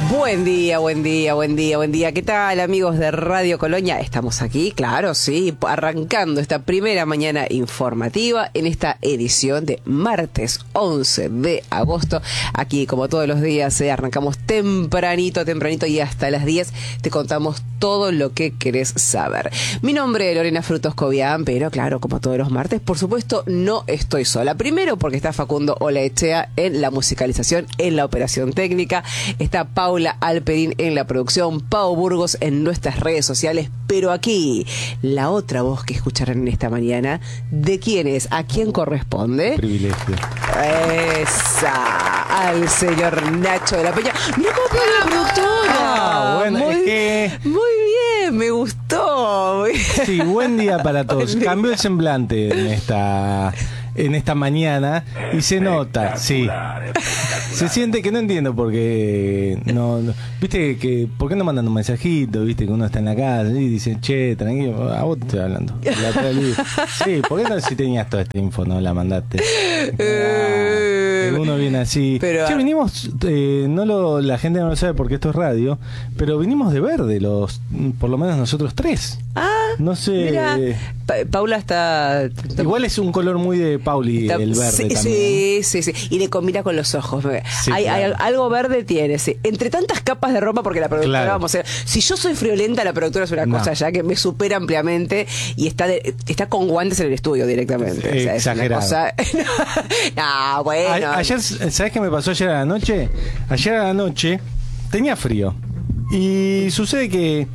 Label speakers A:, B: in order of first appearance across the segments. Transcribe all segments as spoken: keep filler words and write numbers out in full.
A: Buen día, buen día, buen día, buen día. ¿Qué tal, amigos de Radio Colonia? Estamos aquí, claro, sí, arrancando esta primera mañana informativa en esta edición de martes once de agosto. Aquí, como todos los días, eh, arrancamos tempranito, tempranito y hasta las diez te contamos todo lo que querés saber. Mi nombre es Lorena Frutos Cobian, pero claro, como todos los martes, por supuesto, no estoy sola. Primero porque está Facundo Olaechea en la musicalización, en la operación técnica. Está Paula Alperín en la producción, Pau Burgos en nuestras redes sociales, pero aquí, la otra voz que escucharán en esta mañana, ¿de quién es? ¿A quién corresponde?
B: Privilegio.
A: Esa, al señor Nacho de la Peña. ¡Mira cómo pone la productora!
B: Ah, bueno,
A: muy,
B: es que...
A: muy bien, me gustó.
B: Sí, buen día para todos. Cambió el semblante en esta... en esta mañana y se nota, sí. Se siente que no entiendo porque no, no viste que por qué no mandan un mensajito, viste que uno está en la casa y dice, che, tranquilo, a vos te estoy hablando. La otra vez, sí, ¿por qué no si tenías toda esta info no la mandaste? Ah, uno viene así. Pero, che, vinimos, eh, no lo, la gente no lo sabe porque esto es radio, pero vinimos de verde, los, por lo menos nosotros tres.
A: Ah,
B: no sé.
A: Mira, pa Paula está, está...
B: Igual es un color muy de Pauli, está, el verde
A: sí,
B: también.
A: Sí, sí, sí. Y le combina con los ojos.
B: Sí,
A: hay,
B: claro.
A: hay algo verde tiene, sí. Entre tantas capas de ropa, porque la productora,
B: claro.
A: vamos a ver, si yo soy friolenta, la productora es una
B: no.
A: cosa ya que me supera ampliamente y está de, está con guantes en el estudio directamente.
B: Eh,
A: o sea,
B: exagerado.
A: Es una cosa... no, bueno.
B: A, ayer, ¿sabes qué me pasó ayer a la noche? Ayer a la noche tenía frío. Y sucede que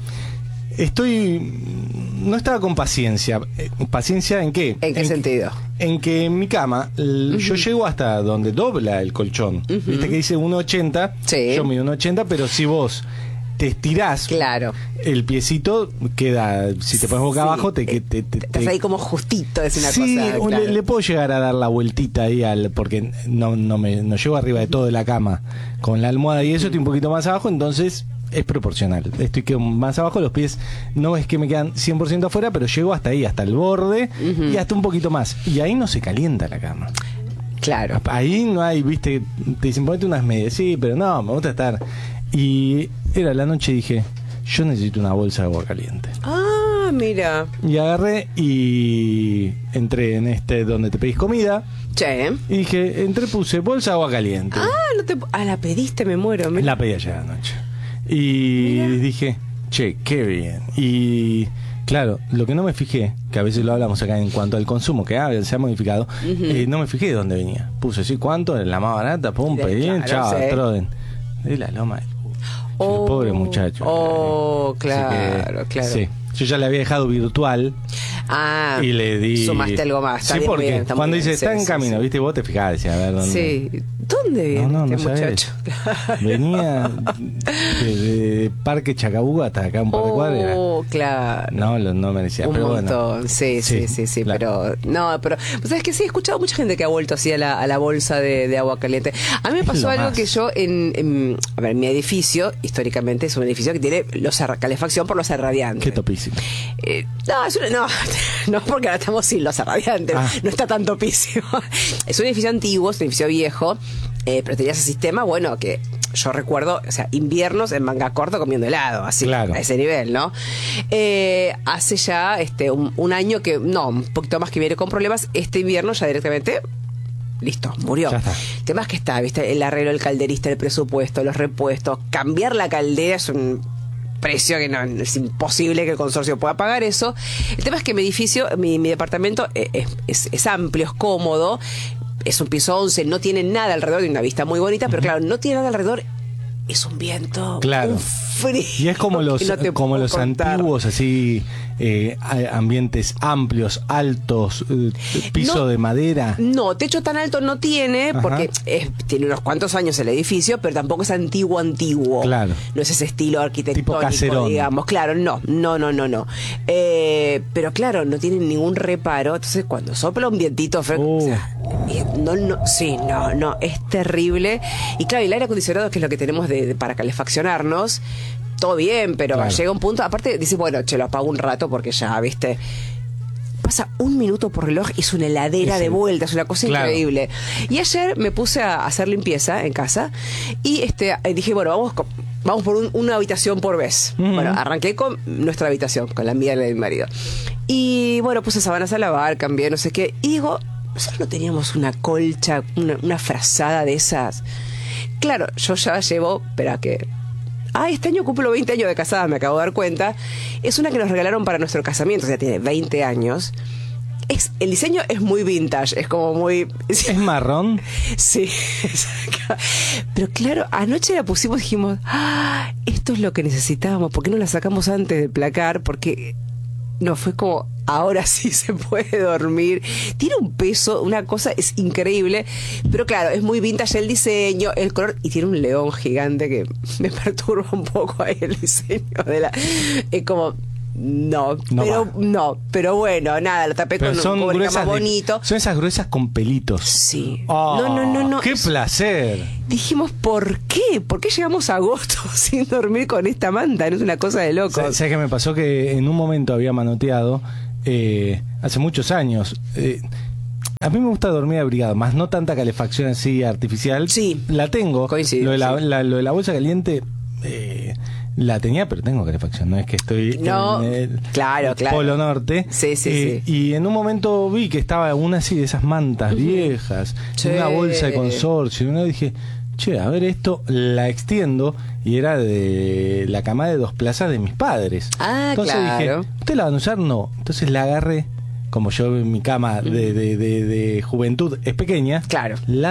B: estoy... no estaba con paciencia. ¿Paciencia en qué?
A: ¿En qué
B: en,
A: sentido?
B: En que en mi cama, uh-huh. yo llego hasta donde dobla el colchón. Uh-huh. Viste que dice uno ochenta.
A: Sí.
B: Yo mido uno ochenta, pero si vos te estirás,
A: claro,
B: el piecito queda, si te pones boca sí. abajo, te, te, te, te
A: estás ahí como justito, es una
B: sí,
A: cosa. Claro.
B: Le, le puedo llegar a dar la vueltita ahí al, porque no, no me no llego arriba de todo de la cama con la almohada y eso, estoy un poquito más abajo, entonces es proporcional. Estoy quedo más abajo, los pies no es que me quedan cien por ciento afuera, pero llego hasta ahí, hasta el borde uh-huh. y hasta un poquito más. Y ahí no se calienta la cama.
A: Claro.
B: Ahí no hay, viste, te dicen ponete unas medias, sí, pero no, me gusta estar. Y era la noche y dije, yo necesito una bolsa de agua caliente.
A: Ah, mira.
B: Y agarré y entré en este donde te pedís comida.
A: Che.
B: Y dije, entré, puse bolsa de agua caliente.
A: Ah, no te... ah, la pediste, me muero. Me...
B: La pedí ayer anoche. Y mira. Dije, che, qué bien. Y claro, lo que no me fijé, que a veces lo hablamos acá en cuanto al consumo, que ah, se ha modificado, uh-huh. eh, no me fijé de dónde venía. Puse, ¿sí? ¿Cuánto? La más barata, pum, pedí, claro, chao, sí. Troden. De la loma del oh, pobre muchacho.
A: Oh, claro,
B: que,
A: claro.
B: Sí. Yo ya le había dejado virtual.
A: Ah,
B: y le di.
A: Sumaste algo más.
B: Sí, bien, porque bien, cuando dice está en sí, camino, sí. viste, vos te fijás, decía, a ver dónde.
A: Sí. ¿Dónde viene
B: no, no,
A: este
B: no
A: muchacho?
B: Venía de, de Parque Chacabuco hasta acá un par de cuadras.
A: Oh, claro.
B: No, no merecía,
A: un
B: pero
A: montón.
B: bueno.
A: Sí, sí, sí, sí, sí claro. pero no, pero sabes que sí he escuchado mucha gente que ha vuelto así a la, a la bolsa de, de agua caliente. A mí me pasó algo más. que yo en, en a ver, mi edificio históricamente es un edificio que tiene los calefacción por los radiantes.
B: Qué topísimo.
A: Eh, no, es una, no, no, porque ahora estamos sin los radiantes, ah. no está tan topísimo. Es un edificio antiguo, es un edificio viejo, eh, pero tenía ese sistema, bueno, que yo recuerdo, o sea, inviernos en manga corta comiendo helado, así, claro. a ese nivel, ¿no? Eh, hace ya este un, un año que, no, un poquito más que viene con problemas, este invierno ya directamente... Listo, murió. El tema es que está, ¿viste? El arreglo, el calderista, el presupuesto, los repuestos. Cambiar la caldera es un precio que no, es imposible que el consorcio pueda pagar eso. El tema es que mi edificio, mi, mi departamento es, es, es amplio, es cómodo, es un piso once, no tiene nada alrededor, de una vista muy bonita, uh-huh. pero claro, no tiene nada alrededor. Es un viento,
B: claro.
A: un frío.
B: Y es como los,
A: no
B: como los antiguos, así, eh, ambientes amplios, altos, eh, piso
A: no,
B: de madera.
A: No, techo tan alto no tiene,
B: Ajá.
A: porque es, tiene unos cuantos años el edificio, pero tampoco es antiguo, antiguo.
B: Claro.
A: No es ese estilo arquitectónico,
B: tipo caserón,
A: digamos. Claro, no, no, no, no, no. Eh, pero claro, no tienen ningún reparo. Entonces, cuando sopla un vientito fresco, uh. o sea, no, no, sí, no, no, es terrible. Y claro, el aire acondicionado, que es lo que tenemos de, de para calefaccionarnos, todo bien, pero claro. llega un punto, aparte dices, bueno, che, lo apago un rato porque ya, viste, pasa un minuto por reloj y es una heladera sí, de vuelta, es una cosa claro. increíble. Y ayer me puse a hacer limpieza en casa y este dije, bueno, vamos, vamos por un, una habitación por vez. Uh-huh. Bueno, arranqué con nuestra habitación, con la mía y la de mi marido. Y bueno, puse sábanas a lavar, cambié, no sé qué. Y digo, nosotros no teníamos una colcha, una, una frazada de esas. Claro, yo ya llevo, espera que... Ah, este año cumplo veinte años de casada, me acabo de dar cuenta. Es una que nos regalaron para nuestro casamiento, o sea, tiene veinte años. Es, el diseño es muy vintage, es como muy...
B: ¿Es marrón?
A: Sí. Pero claro, anoche la pusimos y dijimos, ah, esto es lo que necesitábamos, ¿por qué no la sacamos antes del placar? Porque no, fue como, ahora sí se puede dormir. Tiene un peso, una cosa, es increíble. Pero claro, es muy vintage el diseño, el color, y tiene un león gigante que me perturba un poco ahí el diseño de la... Es como... No, no pero va. no, pero bueno, nada, lo tapé pero con un cubricama más bonito.
B: De, son esas gruesas con pelitos.
A: Sí.
B: Oh,
A: no, no, no, no.
B: ¡Qué es, placer!
A: Dijimos, ¿por qué? ¿Por qué llegamos a agosto sin dormir con esta manta? No es una cosa de loco.
B: ¿Sabes qué me pasó? Que en un momento había manoteado, eh, hace muchos años. Eh, a mí me gusta dormir abrigado, más no tanta calefacción así artificial.
A: Sí.
B: La tengo.
A: Coincido.
B: Lo de la,
A: sí.
B: la, lo de la bolsa caliente. Eh, La tenía, pero tengo calefacción, no es que estoy
A: no,
B: en el
A: claro, claro.
B: Polo Norte.
A: Sí, sí,
B: eh,
A: sí.
B: Y en un momento vi que estaba una así de esas mantas viejas,
A: sí.
B: una bolsa de consorcio, y una dije, che, a ver esto, la extiendo, y era de la cama de dos plazas de mis padres.
A: Ah,
B: Entonces
A: claro.
B: dije, ¿ustedes la van a usar? No. Entonces la agarré, como yo en mi cama de, de, de, de juventud es pequeña,
A: claro.
B: la